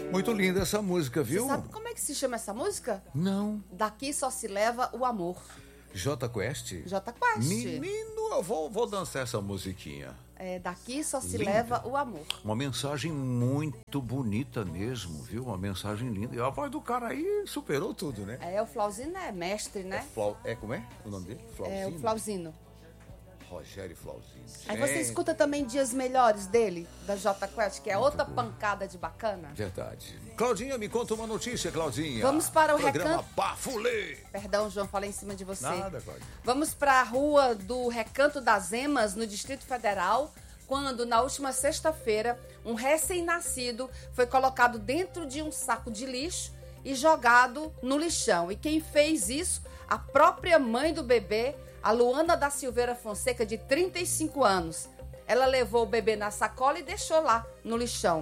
Muito linda essa música, viu? Você sabe como é que se chama essa música? Não. Daqui só se leva o amor. J Quest? J Quest. Menino, eu vou dançar essa musiquinha. Daqui só se Linda. leva o amor. Uma mensagem muito bonita mesmo, viu? Uma mensagem linda. E a voz do cara aí superou tudo, né? O Flauzino é mestre, né? Como é o nome dele? Flauzino? O Flauzino. Rogério Flauzino. Aí você escuta também Dias Melhores dele, da J Quest, que é outra pancada de bacana. Verdade. Claudinha, me conta uma notícia, Claudinha. Vamos para o Programa Recanto... Bafulê. Perdão, João, falei em cima de você. Nada, Claudinha. Vamos para a rua do Recanto das Emas, no Distrito Federal, quando, na última sexta-feira, um recém-nascido foi colocado dentro de um saco de lixo e jogado no lixão. E quem fez isso? A própria mãe do bebê, a Luana da Silveira Fonseca, de 35 anos. Ela levou o bebê na sacola e deixou lá no lixão.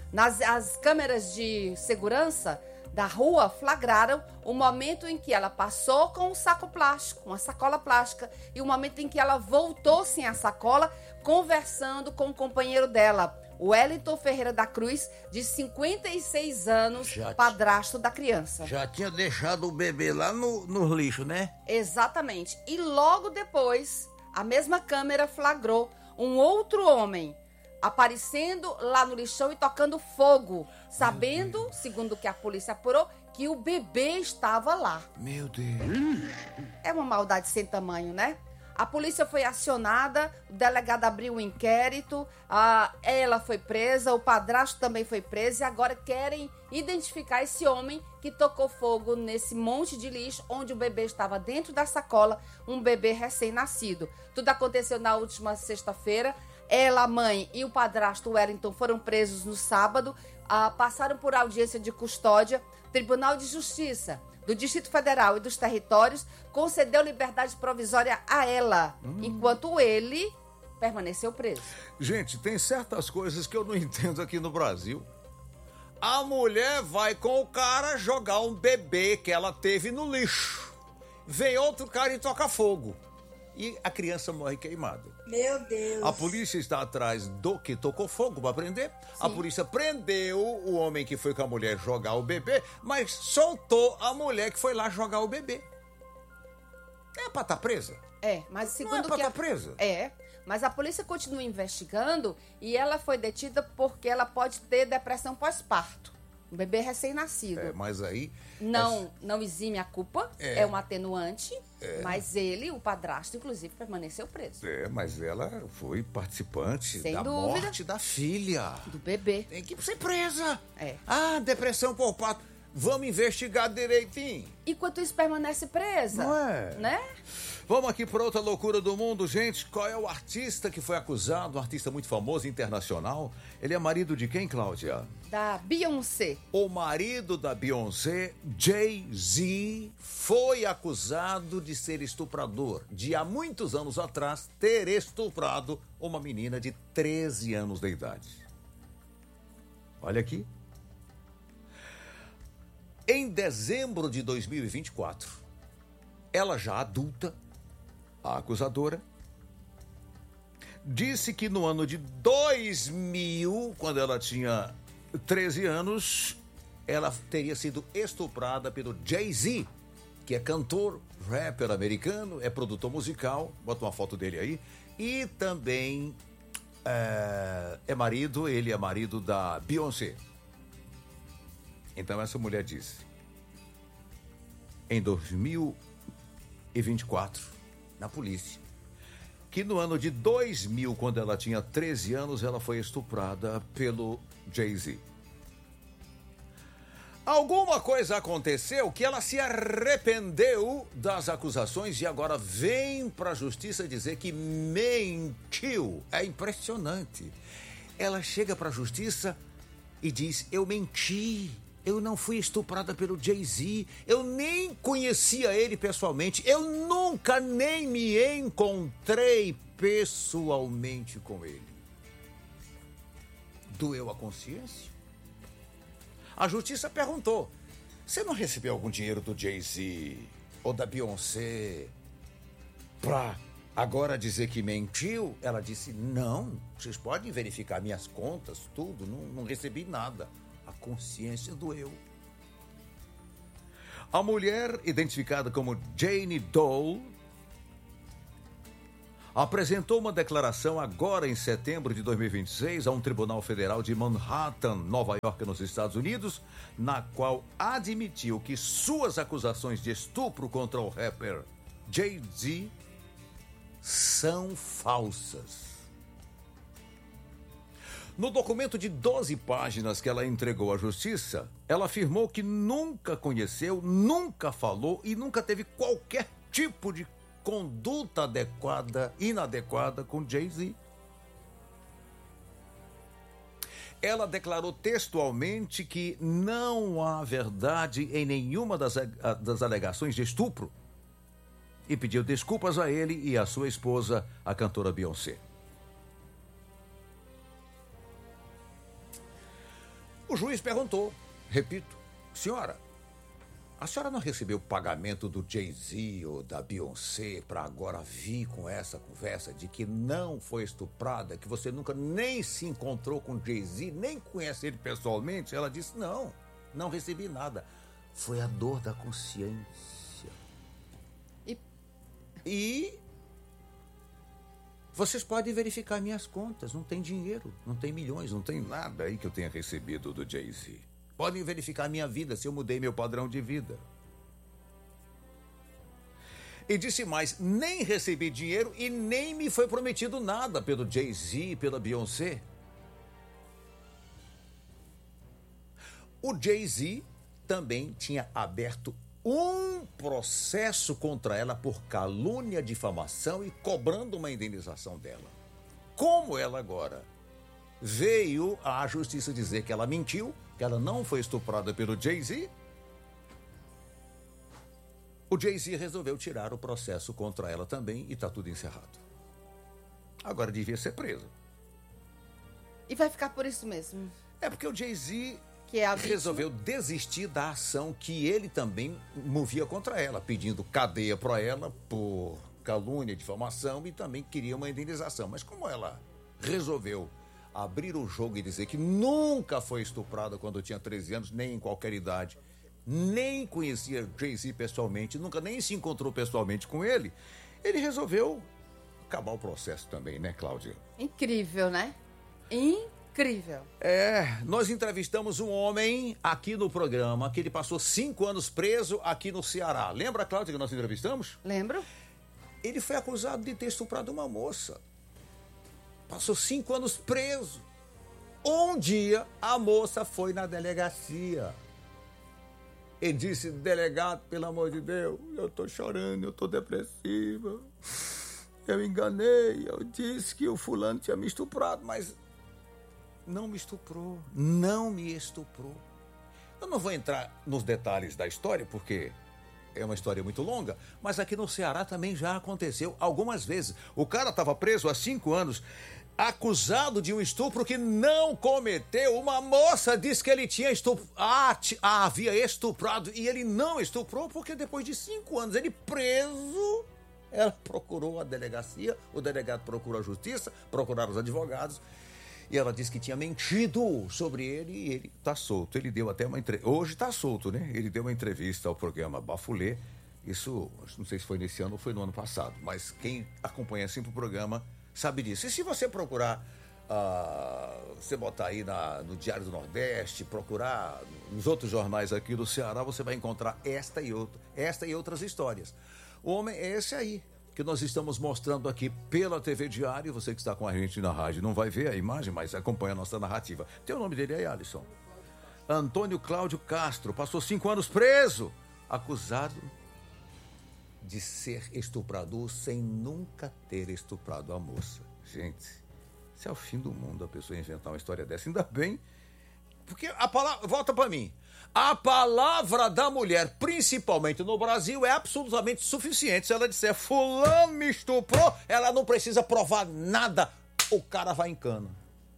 As câmeras de segurança da rua flagraram o momento em que ela passou com um saco plástico, uma sacola plástica, e o momento em que ela voltou sem a sacola, conversando com o companheiro dela, o Wellington Ferreira da Cruz, de 56 anos, padrasto da criança. Já tinha deixado o bebê lá no lixo, né? Exatamente. E logo depois, a mesma câmera flagrou um outro homem aparecendo lá no lixão e tocando fogo, sabendo, segundo o que a polícia apurou, que o bebê estava lá. Meu Deus. É uma maldade sem tamanho, né? A polícia foi acionada, o delegado abriu um inquérito, ela foi presa, o padrasto também foi preso e agora querem identificar esse homem que tocou fogo nesse monte de lixo onde o bebê estava dentro da sacola, um bebê recém-nascido. Tudo aconteceu na última sexta-feira. Ela, a mãe e o padrasto Wellington foram presos no sábado, passaram por audiência de custódia. Tribunal de Justiça do Distrito Federal e dos Territórios concedeu liberdade provisória a ela, enquanto ele permaneceu preso. Gente, tem certas coisas que eu não entendo aqui no Brasil. A mulher vai com o cara jogar um bebê que ela teve no lixo. Vem outro cara e toca fogo. E a criança morre queimada. Meu Deus. A polícia está atrás do que tocou fogo para prender. Sim. A polícia prendeu o homem que foi com a mulher jogar o bebê, mas soltou a mulher que foi lá jogar o bebê. É pra estar presa? Mas segundo não é pra estar presa? Mas a polícia continua investigando e ela foi detida porque ela pode ter depressão pós-parto. Um bebê recém-nascido. Mas aí... Não exime a culpa, é um atenuante, mas ele, o padrasto, inclusive, permaneceu preso. Mas ela foi participante sem da dúvida, morte da filha. Do bebê. Tem que ser presa. Depressão por parto. Vamos investigar direitinho. Enquanto isso, permanece presa. Não é? Né? Vamos aqui para outra loucura do mundo, gente. Qual é o artista que foi acusado? Um artista muito famoso, internacional. Ele é marido de quem, Cláudia? Da Beyoncé. O marido da Beyoncé, Jay-Z, foi acusado de ser estuprador. De há muitos anos atrás, ter estuprado uma menina de 13 anos de idade. Olha aqui. Em dezembro de 2024, ela já adulta, a acusadora, disse que no ano de 2000, quando ela tinha 13 anos, ela teria sido estuprada pelo Jay-Z, que é cantor, rapper americano, é produtor musical, bota uma foto dele aí, e também ele é marido da Beyoncé. Então essa mulher disse, em 2024, na polícia, que no ano de 2000, quando ela tinha 13 anos, ela foi estuprada pelo Jay-Z. Alguma coisa aconteceu que ela se arrependeu das acusações e agora vem para a justiça dizer que mentiu. É impressionante. Ela chega para a justiça e diz, eu menti. Eu não fui estuprada pelo Jay-Z, eu nem conhecia ele pessoalmente, eu nunca nem me encontrei pessoalmente com ele. Doeu a consciência? A justiça perguntou, você não recebeu algum dinheiro do Jay-Z ou da Beyoncé pra agora dizer que mentiu? Ela disse, não, vocês podem verificar minhas contas, tudo, não recebi nada. A consciência doeu. A mulher, identificada como Jane Doe, apresentou uma declaração agora em setembro de 2026 a um tribunal federal de Manhattan, Nova York, nos Estados Unidos, na qual admitiu que suas acusações de estupro contra o rapper Jay-Z são falsas. No documento de 12 páginas que ela entregou à justiça, ela afirmou que nunca conheceu, nunca falou e nunca teve qualquer tipo de conduta inadequada com Jay-Z. Ela declarou textualmente que não há verdade em nenhuma das alegações de estupro e pediu desculpas a ele e à sua esposa, a cantora Beyoncé. O juiz perguntou, repito, senhora, a senhora não recebeu o pagamento do Jay-Z ou da Beyoncé para agora vir com essa conversa de que não foi estuprada, que você nunca nem se encontrou com Jay-Z, nem conhece ele pessoalmente? Ela disse, não recebi nada. Foi a dor da consciência. E vocês podem verificar minhas contas, não tem dinheiro, não tem milhões, não tem nada aí que eu tenha recebido do Jay-Z. Podem verificar minha vida, se eu mudei meu padrão de vida. E disse mais, nem recebi dinheiro e nem me foi prometido nada pelo Jay-Z e pela Beyoncé. O Jay-Z também tinha aberto um processo contra ela por calúnia, difamação e cobrando uma indenização dela. Como ela agora veio à justiça dizer que ela mentiu, que ela não foi estuprada pelo Jay-Z, o Jay-Z resolveu tirar o processo contra ela também e está tudo encerrado. Agora devia ser preso. E vai ficar por isso mesmo? É porque o Jay-Z vítima resolveu desistir da ação que ele também movia contra ela, pedindo cadeia para ela por calúnia, difamação e também queria uma indenização. Mas como ela resolveu abrir o jogo e dizer que nunca foi estuprada quando tinha 13 anos, nem em qualquer idade, nem conhecia Jay-Z pessoalmente, nunca nem se encontrou pessoalmente com ele, ele resolveu acabar o processo também, né, Cláudia? Incrível, né? Incrível. Nós entrevistamos um homem aqui no programa que ele passou 5 anos preso aqui no Ceará. Lembra, Cláudia, que nós entrevistamos? Lembro. Ele foi acusado de ter estuprado uma moça. Passou 5 anos preso. Um dia, a moça foi na delegacia. Ele disse, delegado, pelo amor de Deus, eu tô chorando, eu tô depressiva. Eu enganei, eu disse que o fulano tinha me estuprado, mas não me estuprou. Não me estuprou. Eu não vou entrar nos detalhes da história, porque é uma história muito longa, mas aqui no Ceará também já aconteceu algumas vezes. O cara estava preso há 5 anos, acusado de um estupro que não cometeu. Uma moça disse que ele tinha havia estuprado e ele não estuprou, porque depois de 5 anos ele preso, ela procurou a delegacia, o delegado procurou a justiça, procuraram os advogados, e ela disse que tinha mentido sobre ele e ele está solto. Ele deu até uma entrevista. Hoje está solto, né? Ele deu uma entrevista ao programa Bafulê. Isso, não sei se foi nesse ano ou foi no ano passado, mas quem acompanha sempre o programa sabe disso. E se você procurar, você botar aí no Diário do Nordeste, procurar nos outros jornais aqui do Ceará, você vai encontrar esta e outras histórias. O homem é esse aí, que nós estamos mostrando aqui pela TV Diário. Você que está com a gente na rádio não vai ver a imagem, mas acompanha a nossa narrativa. Tem o nome dele aí, Alisson. Antônio Cláudio Castro, passou 5 anos preso, acusado de ser estuprador sem nunca ter estuprado a moça. Gente, isso é o fim do mundo, a pessoa inventar uma história dessa. Ainda bem, porque a palavra, volta para mim, a palavra da mulher, principalmente no Brasil, é absolutamente suficiente. Se ela disser fulano me estuprou, ela não precisa provar nada, o cara vai em cana.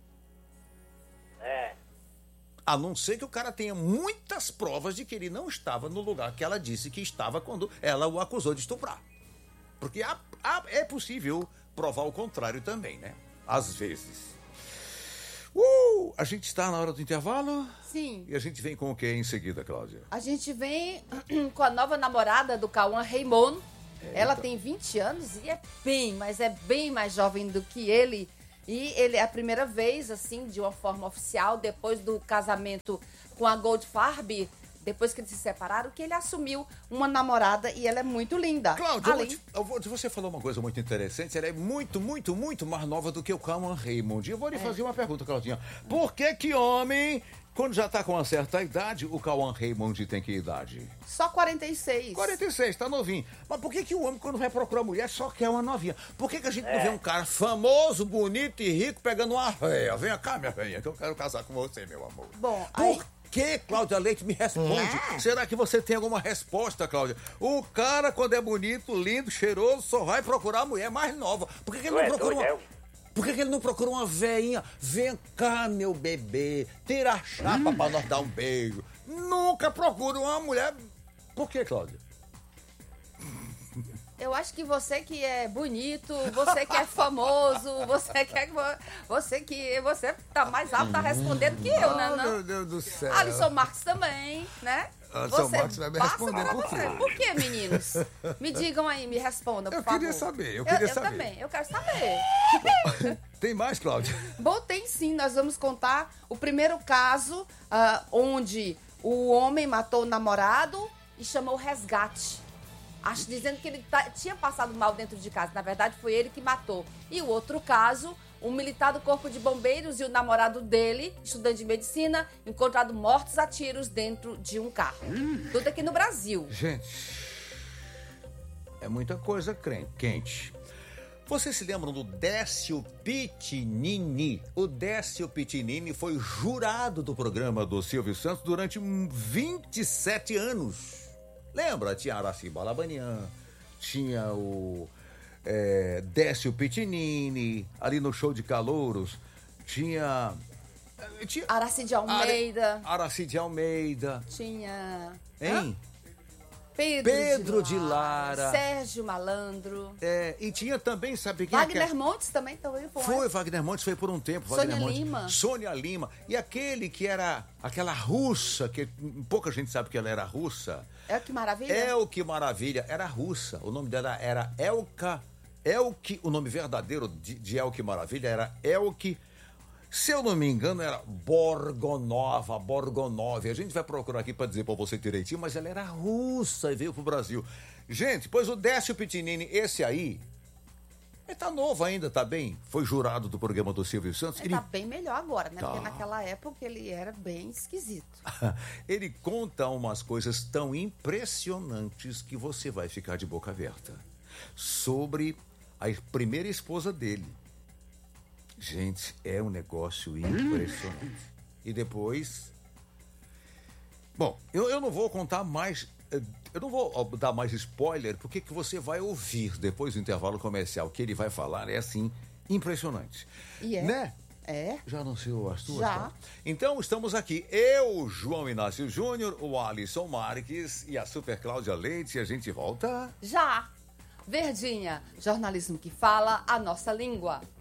A não ser que o cara tenha muitas provas de que ele não estava no lugar que ela disse que estava quando ela o acusou de estuprar. Porque é possível provar o contrário também, né? Às vezes. A gente está na hora do intervalo? Sim. E a gente vem com o que em seguida, Cláudia? A gente vem com a nova namorada do Cauã Raymond. Ela tem 20 anos e é bem mais jovem do que ele. E ele é a primeira vez, assim, de uma forma oficial, depois do casamento com a Goldfarb, depois que eles se separaram, que ele assumiu uma namorada e ela é muito linda. Cláudia, você falou uma coisa muito interessante, ela é muito mais nova do que o Cauã Raymond. Eu vou lhe fazer uma pergunta, Claudinha. Por que homem, quando já tá com uma certa idade, o Cauã Raymond tem que idade? Só 46. 46, tá novinho. Mas por que o homem, quando vai procurar mulher, só quer uma novinha? Por que a gente não vê um cara famoso, bonito e rico pegando uma véia? Venha cá, minha véia, que eu quero casar com você, meu amor. Bom, Por que, Cláudia Leite, me responde? Será que você tem alguma resposta, Cláudia? O cara, quando é bonito, lindo, cheiroso, só vai procurar a mulher mais nova. Por que ele não procura uma... Por que ele não procura uma veinha? Vem cá, meu bebê, tira a chapa pra nós dar um beijo. Nunca procura uma mulher. Por que, Cláudia? Eu acho que você que é bonito, você que é famoso, você tá mais apto a responder do que eu, né? Não? Meu Deus do céu. Alisson Marques também, né? Alisson Marques vai me responder por quê? Por que, meninos? Me digam aí, me respondam, por favor. Eu queria saber. Eu também, eu quero saber. Tem mais, Cláudia? Bom, tem sim. Nós vamos contar o primeiro caso onde o homem matou o namorado e chamou o resgate. Dizendo que ele tinha passado mal dentro de casa. Na verdade, foi ele que matou. E o outro caso, um militar do Corpo de Bombeiros e o namorado dele, estudante de medicina, encontrado mortos a tiros dentro de um carro. Tudo aqui no Brasil. Gente, é muita coisa quente. Vocês se lembram do Décio Pitinini? O Décio Pitinini foi jurado do programa do Silvio Santos durante 27 anos. Lembra? Tinha Araci Balabanian, tinha o Décio Pitinini, ali no Show de Calouros, tinha Araci de Almeida. Araci de Almeida. Tinha... Hein? Pedro de Lara. Sérgio Malandro. E tinha também, sabe quem? Wagner Montes também foi. Wagner Montes foi por um tempo. Sônia Lima. E aquele que era aquela russa, que pouca gente sabe que ela era russa. É o que maravilha. Era russa. O nome dela era Elka. O nome verdadeiro de Elke Maravilha era Elke. Se eu não me engano, era Borgonov. A gente vai procurar aqui para dizer para você direitinho, mas ela era russa e veio pro Brasil. Gente, pois o Décio Pitinini, esse aí, ele tá novo ainda, tá bem? Foi jurado do programa do Silvio Santos. Ele tá bem melhor agora, né? Tá. Porque naquela época ele era bem esquisito. Ele conta umas coisas tão impressionantes que você vai ficar de boca aberta. Sobre a primeira esposa dele. Gente, é um negócio impressionante. E depois... Bom, eu não vou contar mais... Eu não vou dar mais spoiler, porque que você vai ouvir depois do intervalo comercial. O que ele vai falar é, assim, impressionante. Né? Já anunciou as tuas? Já. Então, estamos aqui. Eu, João Inácio Júnior, o Alisson Marques e a Super Cláudia Leite. E a gente volta... Já. Verdinha, jornalismo que fala a nossa língua.